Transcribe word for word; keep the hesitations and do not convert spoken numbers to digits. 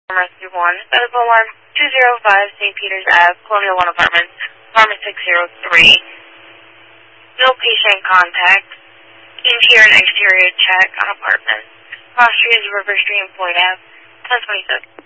Rescue one. Medical alarm two zero five Saint Peter's Avenue, Colonial one Apartments, apartment six zero three. No patient contact. Interior and exterior check on apartment. Cross Street is River Street and Floyd Avenue, ten twenty-seven.